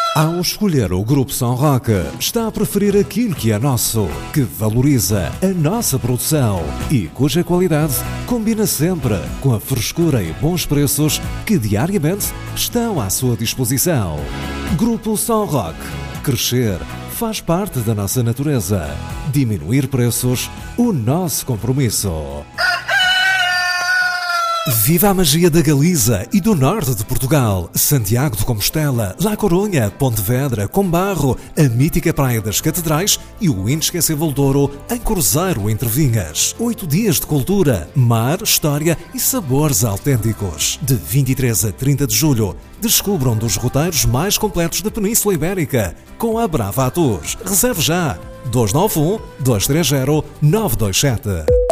Ao escolher o Grupo São Roque, está a preferir aquilo que é nosso, que valoriza a nossa produção e cuja qualidade combina sempre com a frescura e bons preços que diariamente estão à sua disposição. Grupo São Roque. Crescer faz parte da nossa natureza. Diminuir preços, o nosso compromisso. Viva a magia da Galiza e do norte de Portugal. Santiago de Compostela, La Coruña, Pontevedra, Combarro, a mítica Praia das Catedrais e o inesquecível Douro em Cruzeiro, entre Vinhas. 8 dias de cultura, mar, história e sabores autênticos. De 23 a 30 de julho, descubram um dos roteiros mais completos da Península Ibérica com a Brava Tours. Reserve já! 291 230 927.